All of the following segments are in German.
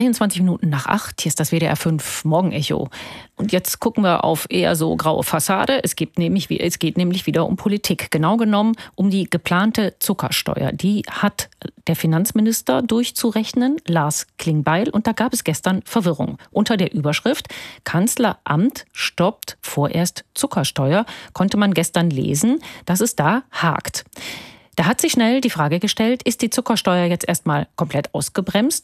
23 Minuten nach 8, hier ist das WDR 5 Morgenecho. Und jetzt gucken wir auf eher so graue Fassade. Es geht nämlich wieder um Politik. Genau genommen um die geplante Zuckersteuer. Die hat der Finanzminister durchzurechnen, Lars Klingbeil. Und da gab es gestern Verwirrung. Unter der Überschrift Kanzleramt stoppt vorerst Zuckersteuer konnte man gestern lesen, dass es da hakt. Da hat sich schnell die Frage gestellt, ist die Zuckersteuer jetzt erstmal komplett ausgebremst?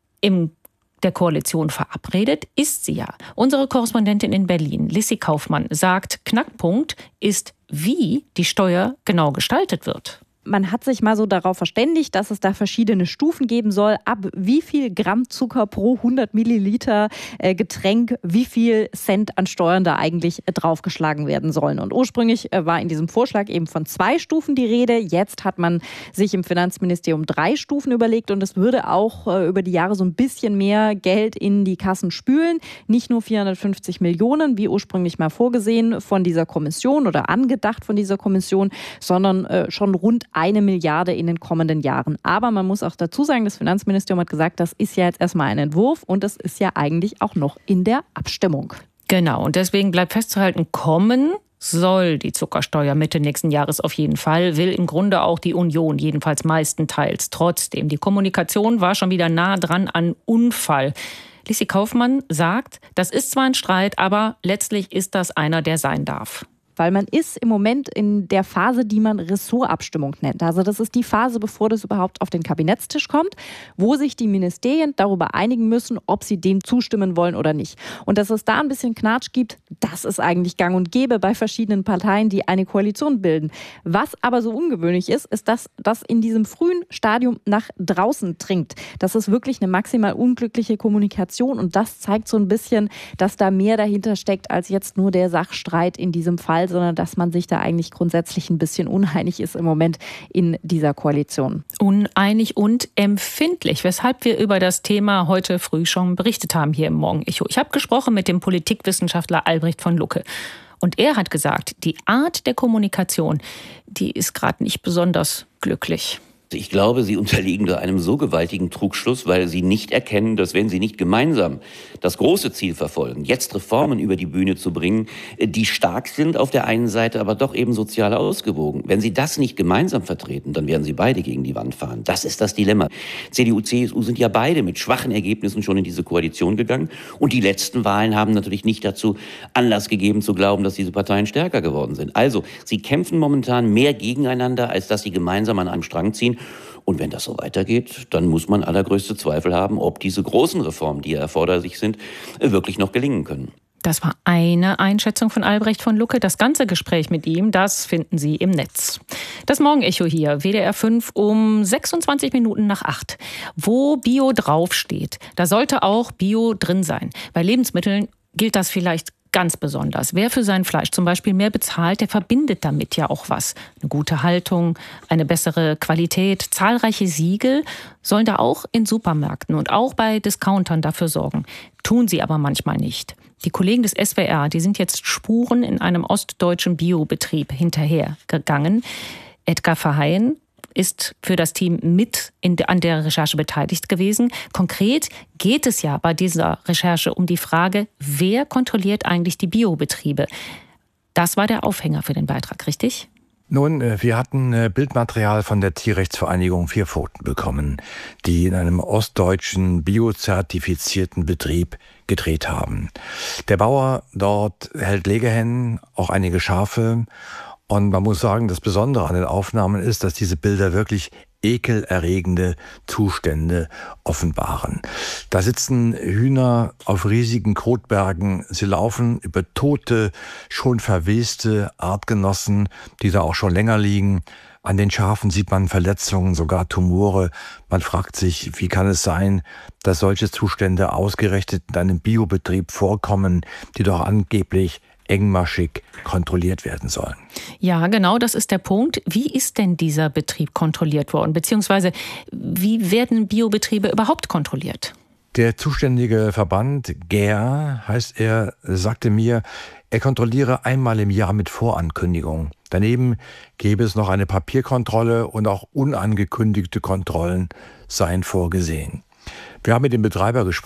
In der Koalition verabredet ist sie ja. Unsere Korrespondentin in Berlin, Lissy Kaufmann, sagt, Knackpunkt ist, wie die Steuer genau gestaltet wird. Man hat sich mal so darauf verständigt, dass es da verschiedene Stufen geben soll, ab wie viel Gramm Zucker pro 100 Milliliter Getränk, wie viel Cent an Steuern da eigentlich draufgeschlagen werden sollen. Und ursprünglich war in diesem Vorschlag eben von 2 Stufen die Rede. Jetzt hat man sich im Finanzministerium 3 Stufen überlegt und es würde auch über die Jahre so ein bisschen mehr Geld in die Kassen spülen. Nicht nur 450 Millionen, wie ursprünglich mal vorgesehen von dieser Kommission oder angedacht von dieser Kommission, sondern schon rund 1 Milliarde in den kommenden Jahren. Aber man muss auch dazu sagen, das Finanzministerium hat gesagt, das ist ja jetzt erstmal ein Entwurf und das ist ja eigentlich auch noch in der Abstimmung. Genau, und deswegen bleibt festzuhalten, kommen soll die Zuckersteuer Mitte nächsten Jahres auf jeden Fall, will im Grunde auch die Union, jedenfalls meistenteils. Trotzdem, die Kommunikation war schon wieder nah dran an Unfall. Lissy Kaufmann sagt, das ist zwar ein Streit, aber letztlich ist das einer, der sein darf. Weil man ist im Moment in der Phase, die man Ressortabstimmung nennt. Also das ist die Phase, bevor das überhaupt auf den Kabinettstisch kommt, wo sich die Ministerien darüber einigen müssen, ob sie dem zustimmen wollen oder nicht. Und dass es da ein bisschen Knatsch gibt, das ist eigentlich gang und gäbe bei verschiedenen Parteien, die eine Koalition bilden. Was aber so ungewöhnlich ist, ist, dass das in diesem frühen Stadium nach draußen dringt. Das ist wirklich eine maximal unglückliche Kommunikation und das zeigt so ein bisschen, dass da mehr dahinter steckt, als jetzt nur der Sachstreit in diesem Fall, sondern dass man sich da eigentlich grundsätzlich ein bisschen uneinig ist im Moment in dieser Koalition. Uneinig und empfindlich, weshalb wir über das Thema heute früh schon berichtet haben hier im Morgenecho. Ich habe gesprochen mit dem Politikwissenschaftler Albrecht von Lucke. Und er hat gesagt, die Art der Kommunikation, die ist gerade nicht besonders glücklich. Ich glaube, Sie unterliegen da einem so gewaltigen Trugschluss, weil Sie nicht erkennen, dass wenn Sie nicht gemeinsam das große Ziel verfolgen, jetzt Reformen über die Bühne zu bringen, die stark sind auf der einen Seite, aber doch eben sozial ausgewogen. Wenn Sie das nicht gemeinsam vertreten, dann werden Sie beide gegen die Wand fahren. Das ist das Dilemma. CDU, CSU sind ja beide mit schwachen Ergebnissen schon in diese Koalition gegangen. Und die letzten Wahlen haben natürlich nicht dazu Anlass gegeben zu glauben, dass diese Parteien stärker geworden sind. Also, sie kämpfen momentan mehr gegeneinander, als dass sie gemeinsam an einem Strang ziehen. Und wenn das so weitergeht, dann muss man allergrößte Zweifel haben, ob diese großen Reformen, die erforderlich sind, wirklich noch gelingen können. Das war eine Einschätzung von Albrecht von Lucke. Das ganze Gespräch mit ihm, das finden Sie im Netz. Das Morgenecho hier, WDR 5 um 26 Minuten nach 8. Wo Bio draufsteht, da sollte auch Bio drin sein. Bei Lebensmitteln gilt das vielleicht ganz besonders. Wer für sein Fleisch zum Beispiel mehr bezahlt, der verbindet damit ja auch was. Eine gute Haltung, eine bessere Qualität. Zahlreiche Siegel sollen da auch in Supermärkten und auch bei Discountern dafür sorgen. Tun sie aber manchmal nicht. Die Kollegen des SWR, die sind jetzt Spuren in einem ostdeutschen Biobetrieb hinterhergegangen. Edgar Verheyen ist für das Team mit an der Recherche beteiligt gewesen. Konkret geht es ja bei dieser Recherche um die Frage, wer kontrolliert eigentlich die Biobetriebe? Das war der Aufhänger für den Beitrag, richtig? Nun, wir hatten Bildmaterial von der Tierrechtsvereinigung Vier Pfoten bekommen, die in einem ostdeutschen biozertifizierten Betrieb gedreht haben. Der Bauer dort hält Legehennen, auch einige Schafe. Und man muss sagen, das Besondere an den Aufnahmen ist, dass diese Bilder wirklich ekelerregende Zustände offenbaren. Da sitzen Hühner auf riesigen Kotbergen. Sie laufen über tote, schon verweste Artgenossen, die da auch schon länger liegen. An den Schafen sieht man Verletzungen, sogar Tumore. Man fragt sich, wie kann es sein, dass solche Zustände ausgerechnet in einem Biobetrieb vorkommen, die doch angeblich engmaschig kontrolliert werden sollen. Ja, genau, das ist der Punkt. Wie ist denn dieser Betrieb kontrolliert worden? Beziehungsweise, wie werden Biobetriebe überhaupt kontrolliert? Der zuständige Verband, GER heißt er, sagte mir, er kontrolliere einmal im Jahr mit Vorankündigung. Daneben gäbe es noch eine Papierkontrolle und auch unangekündigte Kontrollen seien vorgesehen. Wir haben mit dem Betreiber gesprochen.